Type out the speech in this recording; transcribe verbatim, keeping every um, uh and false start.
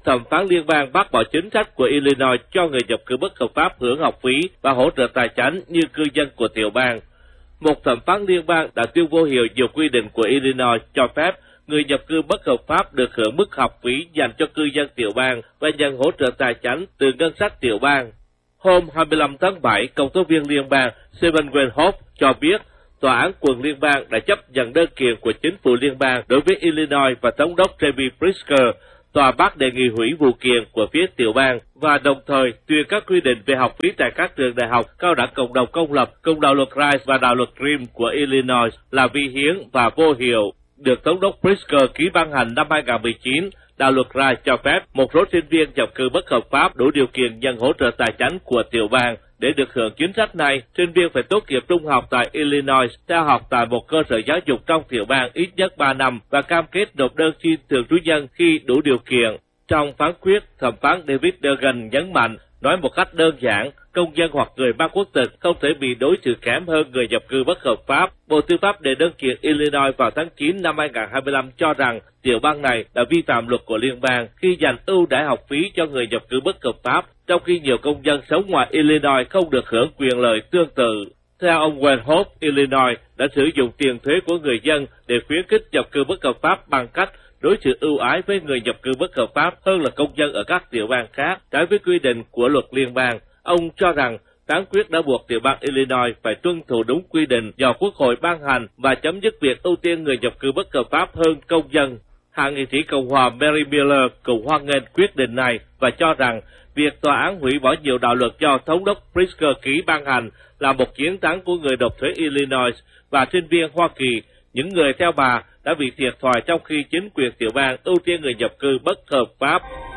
thẩm phán liên bang bác bỏ chính sách của Illinois cho người nhập cư bất hợp pháp hưởng học phí và hỗ trợ tài chính như cư dân của tiểu bang. Một thẩm phán liên bang đã tuyên vô hiệu nhiều quy định của Illinois cho phép người nhập cư bất hợp pháp được hưởng mức học phí dành cho cư dân tiểu bang và nhận hỗ trợ tài chính từ ngân sách tiểu bang. Hôm hai mươi lăm tháng bảy, công tố viên liên bang Stephen Weinhoff cho biết tòa án quận liên bang đã chấp nhận đơn kiện của chính phủ liên bang đối với Illinois và thống đốc J B Pritzker. Tòa bác đề nghị hủy vụ kiện của phía tiểu bang và đồng thời tuyên các quy định về học phí tại các trường đại học, cao đẳng cộng đồng công lập, cùng đạo luật Rice và đạo luật Grimm của Illinois là vi hiến và vô hiệu. Được thống đốc Pritzker ký ban hành năm hai nghìn không trăm mười chín, đạo luật Rice cho phép một số sinh viên nhập cư bất hợp pháp đủ điều kiện nhận hỗ trợ tài chính của tiểu bang. Để được hưởng chính sách này, sinh viên phải tốt nghiệp trung học tại Illinois, theo học tại một cơ sở giáo dục trong tiểu bang ít nhất ba năm và cam kết nộp đơn xin thường trú nhân khi đủ điều kiện. Trong phán quyết, thẩm phán David Duggan nhấn mạnh, nói một cách đơn giản, công dân hoặc người mang quốc tịch không thể bị đối xử kém hơn người nhập cư bất hợp pháp. Bộ Tư pháp đề đơn kiện Illinois vào tháng chín năm hai nghìn không trăm hai mươi lăm cho rằng tiểu bang này đã vi phạm luật của liên bang khi dành ưu đãi học phí cho người nhập cư bất hợp pháp, trong khi nhiều công dân sống ngoài Illinois không được hưởng quyền lợi tương tự. Theo ông Weinhoff, Illinois đã sử dụng tiền thuế của người dân để khuyến khích nhập cư bất hợp pháp bằng cách đối xử ưu ái với người nhập cư bất hợp pháp hơn là công dân ở các tiểu bang khác, trái với quy định của luật liên bang. Ông cho rằng phán quyết đã buộc tiểu bang Illinois phải tuân thủ đúng quy định do Quốc hội ban hành và chấm dứt việc ưu tiên người nhập cư bất hợp pháp hơn công dân. Hạ nghị sĩ Cộng hòa Mary Miller cũng hoan nghênh quyết định này và cho rằng việc tòa án hủy bỏ nhiều đạo luật do thống đốc Pritzker ký ban hành là một chiến thắng của người nộp thuế Illinois và sinh viên Hoa Kỳ, những người theo bà đã bị thiệt thòi trong khi chính quyền tiểu bang ưu tiên người nhập cư bất hợp pháp.